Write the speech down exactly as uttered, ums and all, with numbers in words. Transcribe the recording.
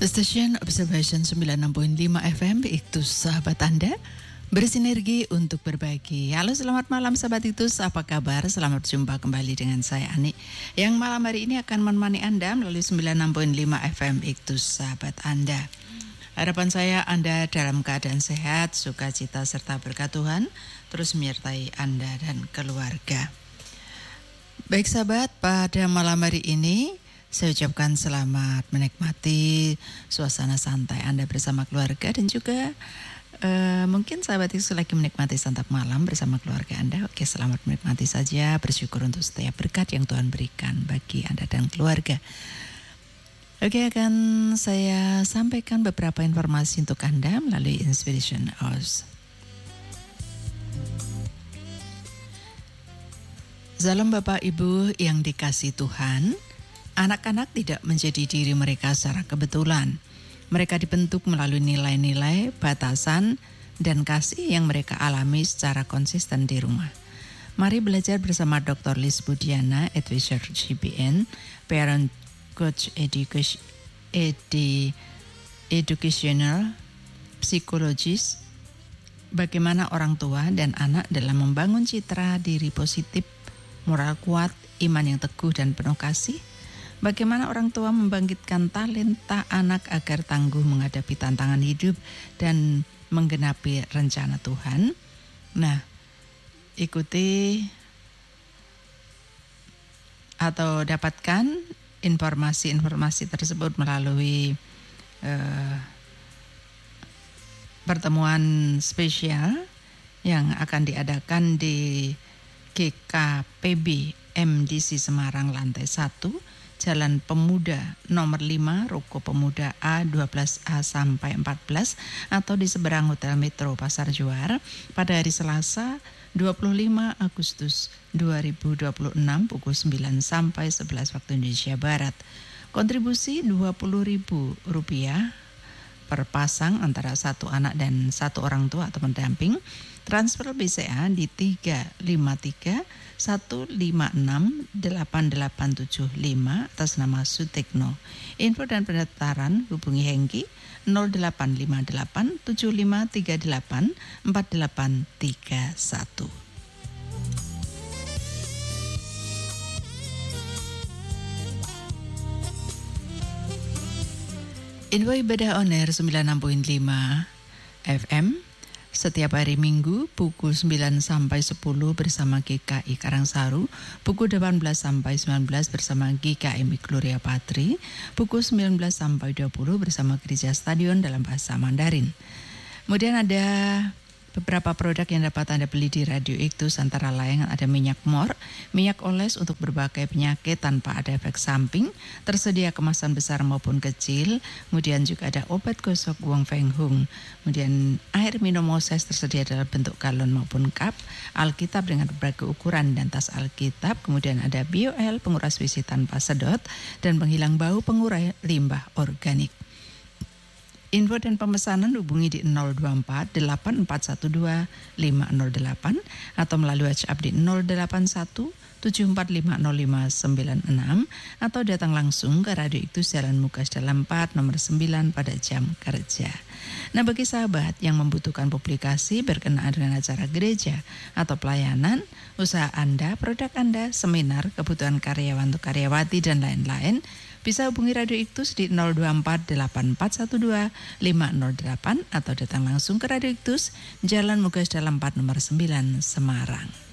Station Observation sembilan puluh enam koma lima F M Iktus sahabat Anda bersinergi untuk berbagi. Halo, selamat malam sahabat Iktus, apa kabar? Selamat jumpa kembali dengan saya Ani yang malam hari ini akan menemani Anda melalui sembilan puluh enam koma lima F M Iktus sahabat Anda. Harapan saya Anda dalam keadaan sehat, sukacita serta berkat Tuhan terus menyertai Anda dan keluarga. Baik sahabat, pada malam hari ini saya ucapkan selamat menikmati suasana santai Anda bersama keluarga dan juga uh, mungkin sahabat itu lagi menikmati santap malam bersama keluarga Anda. Oke, selamat menikmati saja, bersyukur untuk setiap berkat yang Tuhan berikan bagi Anda dan keluarga. Oke, akan saya sampaikan beberapa informasi untuk Anda melalui Inspiration House. Salam Bapak Ibu yang dikasihi Tuhan. Anak-anak tidak menjadi diri mereka secara kebetulan. Mereka dibentuk melalui nilai-nilai, batasan, dan kasih yang mereka alami secara konsisten di rumah. Mari belajar bersama Doktor Liz Budiana, Advisor G B N, Parent Coach Education, Edi, Educational Psychologist, bagaimana orang tua dan anak dalam membangun citra diri positif, moral kuat, iman yang teguh dan penuh kasih. Bagaimana orang tua membangkitkan talenta anak agar tangguh menghadapi tantangan hidup dan menggenapi rencana Tuhan. Nah, ikuti atau dapatkan informasi-informasi tersebut melalui uh, pertemuan spesial yang akan diadakan di G K P B M D C Semarang lantai satu, Jalan Pemuda nomor lima, Ruko Pemuda A dua belas A sampai empat belas atau di seberang Hotel Metro Pasar Juar pada hari Selasa dua puluh lima Agustus dua ribu dua puluh enam pukul sembilan sampai sebelas waktu Indonesia Barat. Kontribusi dua puluh ribu rupiah per pasang antara satu anak dan satu orang tua atau pendamping. Transfer B C A di tiga lima tiga satu lima enam delapan delapan tujuh lima atas nama Sutekno. Info dan pendaftaran hubungi Hengki nol delapan lima delapan tujuh lima tiga delapan empat delapan tiga satu. Info ibadah on air sembilan puluh enam koma lima F M setiap hari Minggu pukul sembilan sampai sepuluh bersama G K I Karangsaru, pukul delapan belas sampai sembilan belas bersama G K M I Gloria Patri, pukul sembilan belas sampai dua puluh bersama Gereja Stadion dalam bahasa Mandarin. Kemudian ada beberapa produk yang dapat Anda beli di Radio Iktus, antara lain ada minyak mor, minyak oles untuk berbagai penyakit tanpa ada efek samping, tersedia kemasan besar maupun kecil. Kemudian juga ada obat gosok Wong Feng Hung. Kemudian air minum Moses tersedia dalam bentuk galon maupun cup, Alkitab dengan berbagai ukuran dan tas Alkitab. Kemudian ada BioL penguras W C tanpa sedot dan penghilang bau pengurai limbah organik. Info dan pemesanan hubungi di nol dua empat delapan empat satu dua lima nol delapan atau melalui WhatsApp di nol delapan satu tujuh empat lima nol lima sembilan enam atau datang langsung ke Radio Iktus Jalan Mugas Dalam empat nomor sembilan pada jam kerja. Nah, bagi sahabat yang membutuhkan publikasi berkenaan dengan acara gereja atau pelayanan, usaha Anda, produk Anda, seminar, kebutuhan karyawan untuk karyawati dan lain-lain, bisa hubungi Radio Iktus di nol dua empat delapan empat satu dua lima nol delapan atau datang langsung ke Radio Iktus Jalan Mugas Dalam empat nomor sembilan Semarang.